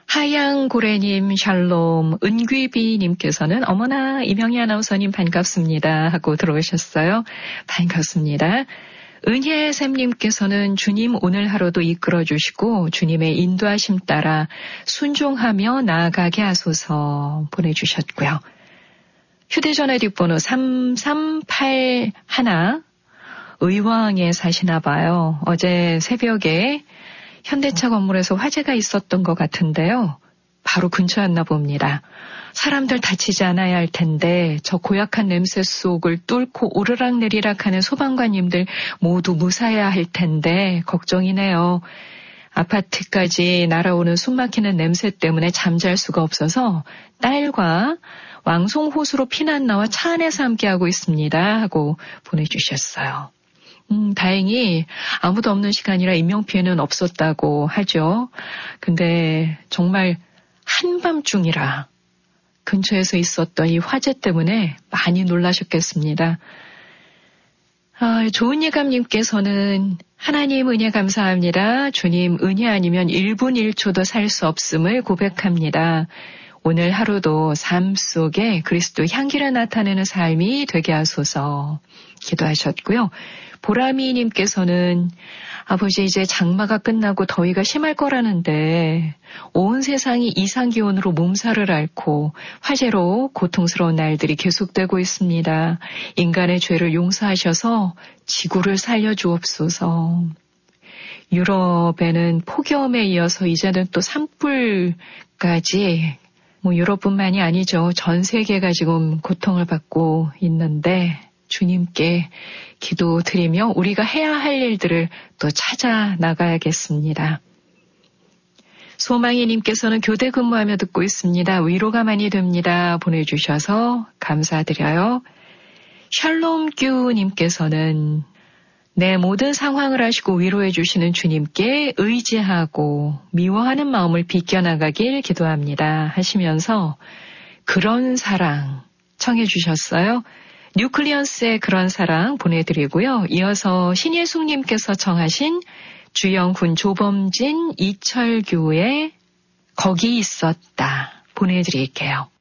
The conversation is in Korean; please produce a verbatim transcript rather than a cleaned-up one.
하양고래님 샬롬, 은귀비님께서는 어머나 이명희 아나운서님 반갑습니다 하고 들어오셨어요. 반갑습니다. 은혜샘님께서는 주님 오늘 하루도 이끌어주시고 주님의 인도하심 따라 순종하며 나아가게 하소서 보내주셨고요. 휴대전화 뒷번호 삼삼팔일 의왕에 사시나 봐요. 어제 새벽에 현대차 건물에서 화재가 있었던 것 같은데요. 바로 근처였나 봅니다. 사람들 다치지 않아야 할 텐데 저 고약한 냄새 속을 뚫고 오르락 내리락 하는 소방관님들 모두 무사해야 할 텐데 걱정이네요. 아파트까지 날아오는 숨막히는 냄새 때문에 잠잘 수가 없어서 딸과 왕송호수로 피난 나와 차 안에서 함께하고 있습니다 하고 보내주셨어요. 음, 다행히 아무도 없는 시간이라 인명피해는 없었다고 하죠. 근데 정말 한밤중이라 근처에서 있었던 이 화재 때문에 많이 놀라셨겠습니다. 아, 좋은 예감님께서는 하나님 은혜 감사합니다. 주님 은혜 아니면 일 분 일 초도 살 수 없음을 고백합니다. 오늘 하루도 삶 속에 그리스도 향기를 나타내는 삶이 되게 하소서 기도하셨고요. 보라미님께서는 아버지 이제 장마가 끝나고 더위가 심할 거라는데 온 세상이 이상기온으로 몸살을 앓고 화재로 고통스러운 날들이 계속되고 있습니다. 인간의 죄를 용서하셔서 지구를 살려주옵소서. 유럽에는 폭염에 이어서 이제는 또 산불까지 뭐 유럽뿐만이 아니죠. 전 세계가 지금 고통을 받고 있는데 주님께 기도드리며 우리가 해야 할 일들을 또 찾아 나가야겠습니다. 소망이님께서는 교대 근무하며 듣고 있습니다. 위로가 많이 됩니다. 보내주셔서 감사드려요. 샬롬규님께서는 내 모든 상황을 아시고 위로해 주시는 주님께 의지하고 미워하는 마음을 비껴나가길 기도합니다 하시면서 그런 사랑 청해 주셨어요. 뉴클리언스의 그런 사랑 보내드리고요. 이어서 신예숙님께서 청하신 주영훈, 조범진, 이철규의 거기 있었다 보내드릴게요.